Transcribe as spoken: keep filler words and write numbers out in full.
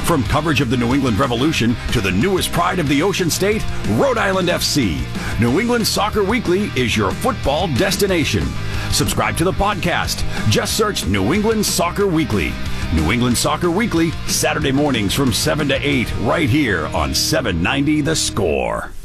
From coverage of the New England Revolution to the newest pride of the Ocean State, Rhode Island F C, New England Soccer Weekly is your football destination. Subscribe to the podcast. Just search New England Soccer Weekly. New England Soccer Weekly, Saturday mornings from seven to eight, right here on seven ninety The Score.